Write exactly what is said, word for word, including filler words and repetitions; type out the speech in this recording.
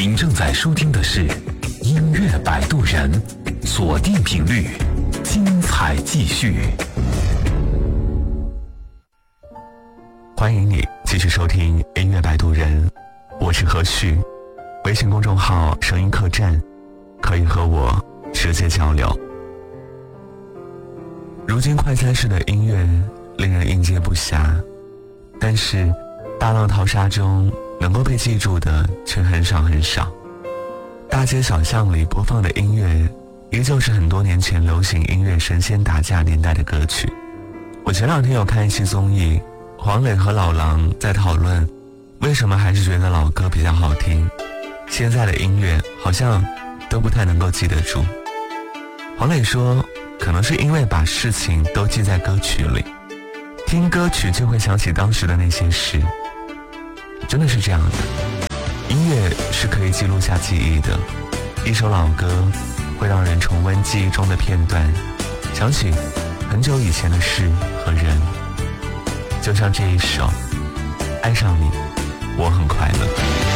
您正在收听的是音乐摆渡人，锁定频率，精彩继续。 欢迎你继续收听音乐摆渡人，我是何旭。微信公众号声音客栈，可以和我直接交流。如今快餐式的音乐令人应接不暇，但是大浪淘沙中能够被记住的却很少很少。大街小巷里播放的音乐依旧是很多年前流行音乐神仙打架年代的歌曲。我前两天有看一期综艺，黄磊和老狼在讨论为什么还是觉得老歌比较好听，现在的音乐好像都不太能够记得住。黄磊说，可能是因为把事情都记在歌曲里，听歌曲就会想起当时的那些事。真的是这样的，音乐是可以记录下记忆的。一首老歌会让人重温记忆中的片段，想起很久以前的事和人。就像这一首《爱上你，我很快乐》。